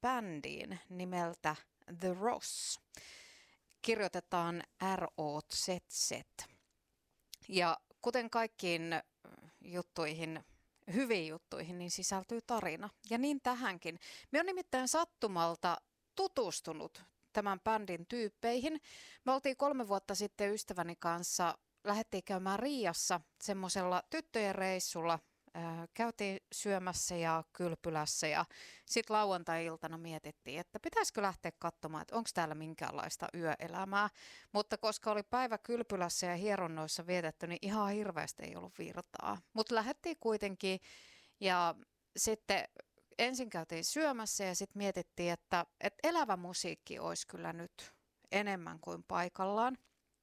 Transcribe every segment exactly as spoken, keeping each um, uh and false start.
bändiin nimeltä The Ross. Kirjoitetaan R O Z Z. Ja kuten kaikkiin juttuihin, hyviin juttuihin, niin sisältyy tarina. Ja niin tähänkin. Me on nimittäin sattumalta tutustunut tämän bändin tyyppeihin. Me oltiin kolme vuotta sitten ystäväni kanssa, lähdettiin käymään Riiassa semmoisella tyttöjen reissulla. Käytiin syömässä ja kylpylässä ja sitten lauantai-iltana mietittiin, että pitäisikö lähteä katsomaan, että onko täällä minkäänlaista yöelämää. Mutta koska oli päivä kylpylässä ja hieronnoissa vietetty, niin ihan hirveästi ei ollut virtaa. Mutta lähdettiin kuitenkin ja sitten ensin käytiin syömässä ja sitten mietittiin, että, että elävä musiikki olisi kyllä nyt enemmän kuin paikallaan.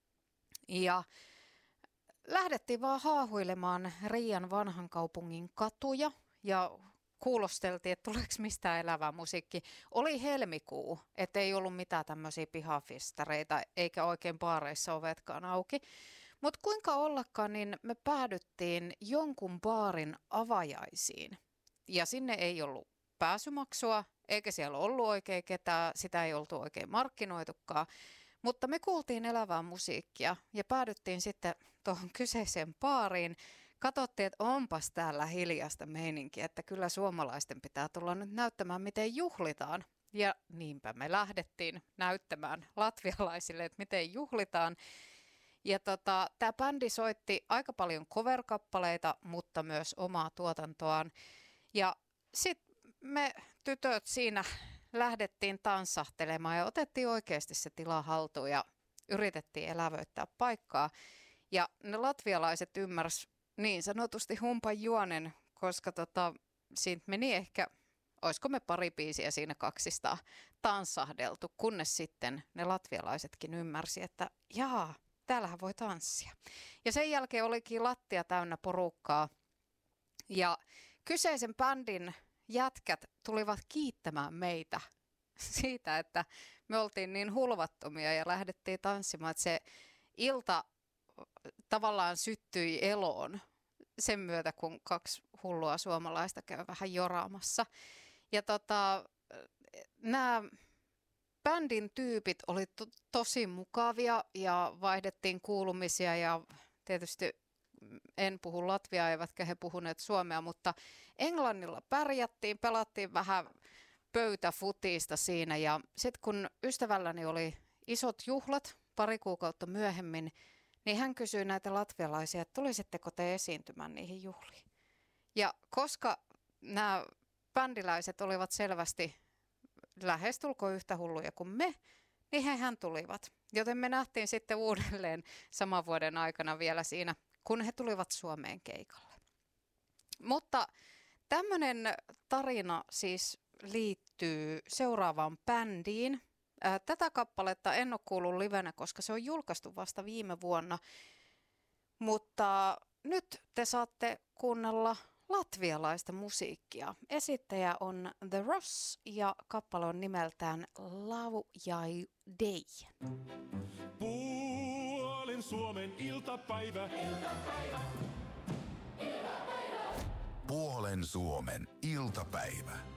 Ja lähdettiin vaan haahuilemaan Riian vanhan kaupungin katuja ja kuulosteltiin, että tuleeko mistään elävää musiikki. Oli helmikuu, ettei ollut mitään tämmöisiä pihafestareita eikä oikein baareissa ovetkaan auki. Mutta kuinka ollakaan, niin me päädyttiin jonkun baarin avajaisiin ja sinne ei ollut pääsymaksua eikä siellä ollut oikein ketään, sitä ei oltu oikein markkinoitukaan. Mutta me kuultiin elävää musiikkia ja päädyttiin sitten tuohon kyseiseen baariin. Katsottiin, että onpas täällä hiljaista meininkiä, että kyllä suomalaisten pitää tulla nyt näyttämään, miten juhlitaan. Ja niinpä me lähdettiin näyttämään latvialaisille, että miten juhlitaan. Ja tota, tämä bändi soitti aika paljon cover-kappaleita, mutta myös omaa tuotantoaan. Ja sitten me tytöt siinä lähdettiin tanssahtelemaan ja otettiin oikeasti se tila haltuun ja yritettiin elävöittää paikkaa. Ja ne latvialaiset ymmärsi niin sanotusti humpan juonen, koska tota, siitä meni ehkä, olisiko me pari biisiä siinä kaksista tanssahdeltu, kunnes sitten ne latvialaisetkin ymmärsi, että jaa, täällähän voi tanssia. Ja sen jälkeen olikin lattia täynnä porukkaa ja kyseisen bändin jätkät tulivat kiittämään meitä siitä, että me oltiin niin hulvattomia ja lähdettiin tanssimaan, että se ilta tavallaan syttyi eloon sen myötä, kun kaksi hullua suomalaista käy vähän joraamassa. Ja tota, nämä bändin tyypit oli to- tosi mukavia ja vaihdettiin kuulumisia ja tietysti en puhu latviaa, eivätkä he puhuneet suomea, mutta englannilla pärjättiin, pelattiin vähän pöytäfutista siinä ja sitten kun ystävälläni oli isot juhlat pari kuukautta myöhemmin, niin hän kysyi näitä latvialaisia, että tulisitteko te esiintymään niihin juhliin. Ja koska nämä bändiläiset olivat selvästi lähestulkoon yhtä hulluja kuin me, niin hehän tulivat. Joten me nähtiin sitten uudelleen saman vuoden aikana vielä siinä, kun he tulivat Suomeen keikalle. Mutta tämmöinen tarina siis liittyy seuraavaan bändiin. Tätä kappaletta en ole kuullut livenä, koska se on julkaistu vasta viime vuonna. Mutta nyt te saatte kuunnella latvialaista musiikkia. Esittäjä on The Ross ja kappale on nimeltään Laujai Day. Puolen Suomen iltapäivä. Iltapäivä. Iltapäivä. Puolen Suomen iltapäivä.